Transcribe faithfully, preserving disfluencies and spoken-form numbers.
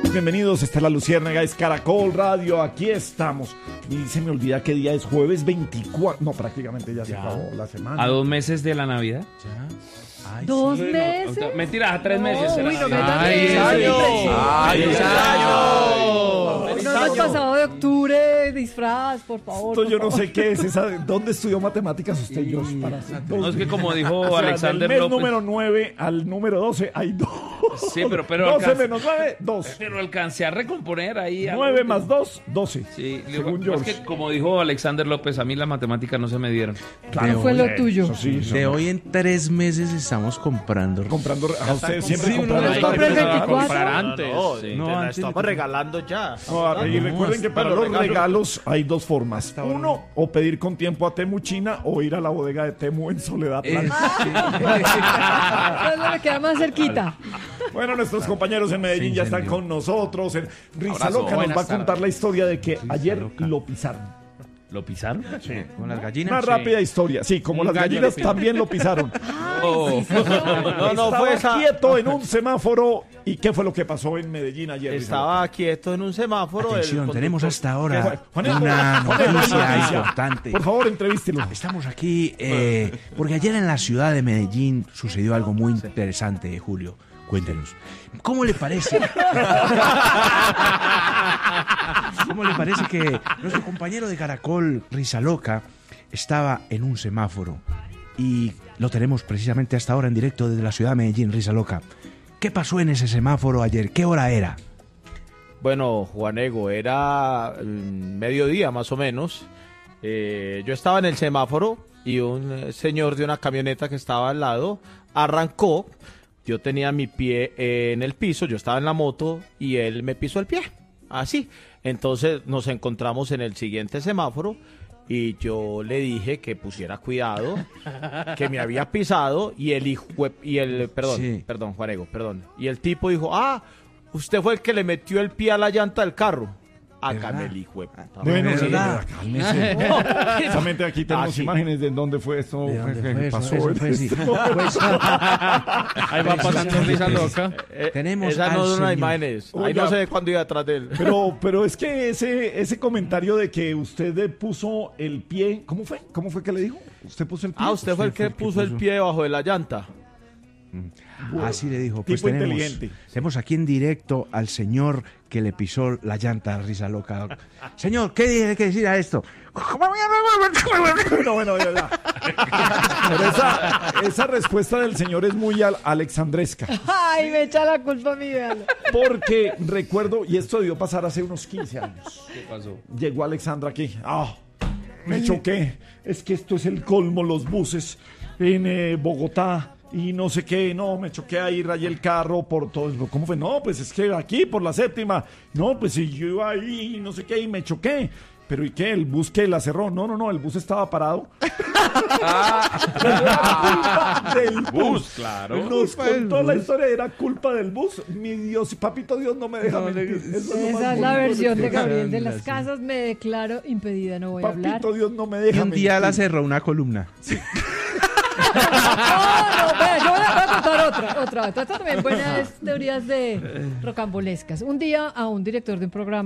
todos bienvenidos. Esta es La Luciérnaga, es Caracol Radio. Aquí estamos. Y se me olvida qué día es, jueves veinticuatro. No, prácticamente ya, ya se acabó la semana. ¿A dos meses de la Navidad? Ya. Ay, ¿Dos sí. meses? No, mentira, a tres No, meses. uy, no me Ay, metas ay, en- ay, ¡Feliz año! No hemos pasado de octubre, disfraz, por favor. Esto por yo no favor. sé qué es. Esa, ¿dónde estudió matemáticas usted, Josh? Para hacer dos? No, es que como dijo O sea, Alexander del mes López. número nueve al número doce hay dos. Sí, pero- pero doce alcanza- menos nueve, dos. Pero alcancé a recomponer ahí. algo nueve que- más dos, doce. Sí, según digo, es George. que como dijo Alexander López, a mí las matemáticas no se me dieron. ¿Qué fue lo tuyo? Eso sí, eso De no. hoy en tres meses estamos comprando. Comprando, a ustedes siempre Sí, uno compran le los compra el tarjetas. veinticuatro. Comprar antes. No, sí. te No, la antes de estamos que- regalando ya. No, y recuerden que para los los regalos- regalos hay dos formas. Uno, o pedir con tiempo a Temu China o ir a la bodega de Temu en Soledad Eh, Blanca. Entonces no me queda más cerquita. Bueno, nuestros compañeros en Medellín Se ya están encendió. con nosotros. En- Risa Abrazo, Loca nos buenas va a contar tardes. la historia de que ayer Loca. lo pisaron. ¿Lo pisaron? Con las gallinas. Una rápida historia. Sí, como Un las gallo gallinas lo pisó. también lo pisaron. Oh. No, no, Estaba fue esa. quieto en un semáforo. ¿Y qué fue lo que pasó en Medellín ayer? Risa Estaba quieto en un semáforo. el Atención, tenemos conductor- hasta Loca? ahora Juanito, una Juanito, noticia noticia. importante. Por favor, entrevístelo. Estamos aquí eh, porque ayer en la ciudad de Medellín sucedió algo muy interesante, Julio. Cuéntenos. ¿Cómo le parece? ¿Cómo le parece que nuestro compañero de Caracol, Risa Loca, estaba en un semáforo? Y lo tenemos precisamente hasta ahora en directo desde la ciudad de Medellín, Risa Loca. ¿Qué pasó en ese semáforo ayer? ¿Qué hora era? Bueno, Juanego, era mm, mediodía más o menos. Eh, yo estaba en el semáforo y un eh, señor de una camioneta que estaba al lado arrancó. Yo tenía mi pie eh, en el piso, yo estaba en la moto y él me pisó el pie. Así. Entonces nos encontramos en el siguiente semáforo y yo le dije que pusiera cuidado, que me había pisado y el hijo y el perdón, Sí. perdón, Juanego, perdón. Y el tipo dijo, "Ah, usted fue el que le metió el pie a la llanta del carro." Hágame el hijo de puta. Bueno, ¿De sí, verdad? cálmese. Precisamente aquí tenemos Ah, sí. imágenes de dónde fue esto. ¿De dónde que fue eso? pasó. Eso fue, sí. Pues, Ahí va pasando Risa Loca. Eh, Tenemos Esas al no son señor. imágenes. Ahí Oiga. no sé cuándo iba atrás de él. Pero, pero es que ese, ese comentario de que usted le puso el pie, ¿cómo fue? ¿Cómo fue que le dijo? Usted puso el pie. Ah, usted fue el que puso el pie debajo de la llanta. Así le dijo. Pues Tipo tenemos, inteligente. tenemos aquí en directo al señor que le pisó la llanta a Risa Loca. Señor, ¿qué tiene que decir a esto? Bueno, bueno, ya, ya. Pero esa, esa respuesta del señor es muy al- alexandresca. Ay, me echa la culpa a mí, véalo. Porque recuerdo, y esto debió pasar hace unos quince años. ¿Qué pasó? Llegó Alexandra aquí. Ah, me choqué. Es que esto es el colmo, los buses en eh, Bogotá. Y no sé qué, no, me choqué ahí, rayé el carro por todo. ¿Cómo fue? No, pues es que aquí, por la séptima. No, pues si yo iba ahí, y no sé qué, y me choqué. Pero ¿y qué? ¿El bus que la cerró? No, no, no, el bus estaba parado. Era culpa del bus. claro. Nos contó la historia, era culpa del bus. Mi Dios, papito Dios no me deja mentir. Eso es lo más Esa es la bonito versión de este Gabriel de las Sí. Casas. Me declaro impedida, no voy a hablar. Papito Dios no me Y deja un día la mentir. cerró una columna. No, no, vea, yo voy a voy a contar otra, otra. Estas también buenas teorías de rocambolescas. Un día a un director de un programa